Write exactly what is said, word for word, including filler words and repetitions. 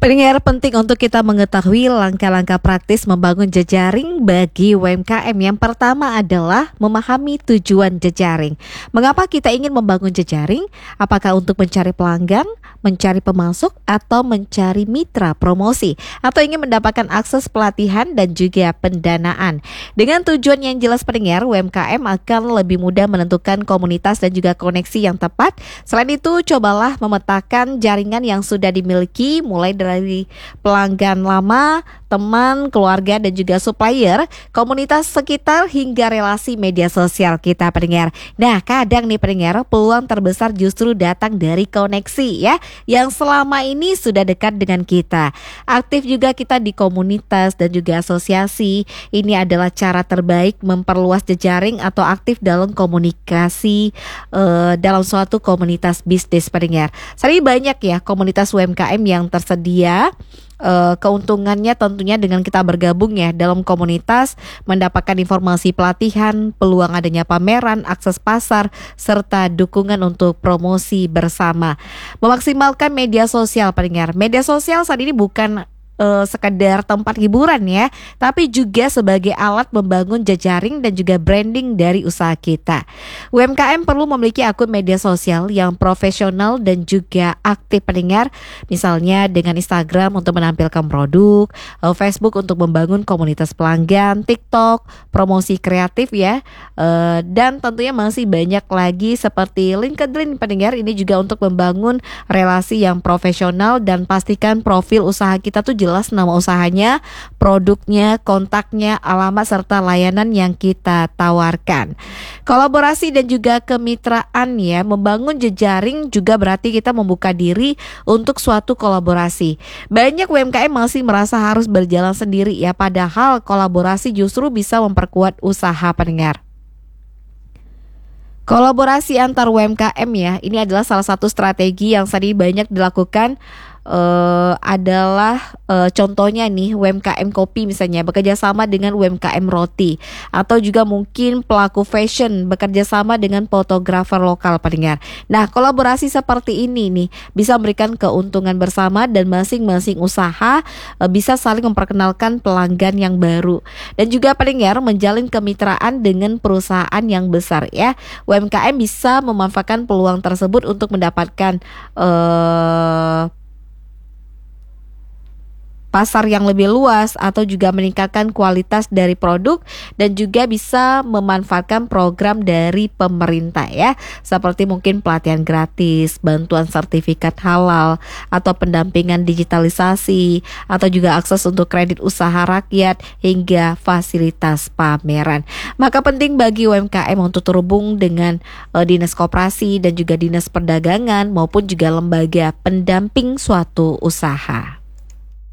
Pendengar, penting untuk kita mengetahui langkah-langkah praktis membangun jejaring bagi U M K M. Yang pertama adalah memahami tujuan jejaring. Mengapa kita ingin membangun jejaring? Apakah untuk mencari pelanggan, mencari pemasok, atau mencari mitra promosi, atau ingin mendapatkan akses pelatihan dan juga pendanaan? Dengan tujuan yang jelas pendengar, U M K M akan lebih mudah menentukan komunitas dan juga koneksi yang tepat. Selain itu, cobalah memetakan jaringan yang sudah dimiliki, mulai dari dari pelanggan lama, teman, keluarga, dan juga supplier, komunitas sekitar, hingga relasi media sosial kita pendengar. Nah, kadang nih pendengar, peluang terbesar justru datang dari koneksi ya, yang selama ini sudah dekat dengan kita. Aktif juga kita di komunitas dan juga asosiasi. Ini adalah cara terbaik memperluas jejaring atau aktif dalam komunikasi uh, dalam suatu komunitas bisnis pendengar. Saat ini banyak ya komunitas U M K M yang tersedia. Uh, keuntungannya tentunya dengan kita bergabung ya dalam komunitas, mendapatkan informasi pelatihan, peluang adanya pameran, akses pasar, serta dukungan untuk promosi bersama. Memaksimalkan media sosial pendengar. Media sosial saat ini bukan Uh, sekedar tempat hiburan ya, tapi juga sebagai alat membangun jejaring dan juga branding dari usaha kita. U M K M perlu memiliki akun media sosial yang profesional dan juga aktif pendengar, misalnya dengan Instagram untuk menampilkan produk, uh, Facebook untuk membangun komunitas pelanggan, TikTok, promosi kreatif ya, uh, dan tentunya masih banyak lagi seperti LinkedIn pendengar. Ini juga untuk membangun relasi yang profesional, dan pastikan profil usaha kita tuh jelas nama usahanya, produknya, kontaknya, alamat, serta layanan yang kita tawarkan. Kolaborasi dan juga kemitraan ya, membangun jejaring juga berarti kita membuka diri untuk suatu kolaborasi. Banyak U M K M masih merasa harus berjalan sendiri ya, padahal kolaborasi justru bisa memperkuat usaha pendengar. Kolaborasi antar U M K M ya, ini adalah salah satu strategi yang tadi banyak dilakukan. Uh, adalah uh, contohnya nih U M K M kopi misalnya bekerja sama dengan U M K M roti, atau juga mungkin pelaku fashion bekerja sama dengan fotografer lokal pendengar. Nah, kolaborasi seperti ini nih bisa memberikan keuntungan bersama, dan masing-masing usaha uh, bisa saling memperkenalkan pelanggan yang baru, dan juga pendengar menjalin kemitraan dengan perusahaan yang besar ya. U M K M bisa memanfaatkan peluang tersebut untuk mendapatkan uh, pasar yang lebih luas, atau juga meningkatkan kualitas dari produk, dan juga bisa memanfaatkan program dari pemerintah ya, seperti mungkin pelatihan gratis, bantuan sertifikat halal, atau pendampingan digitalisasi, atau juga akses untuk kredit usaha rakyat, hingga fasilitas pameran. Maka penting bagi U M K M untuk terhubung dengan uh, dinas koperasi dan juga dinas perdagangan maupun juga lembaga pendamping suatu usaha.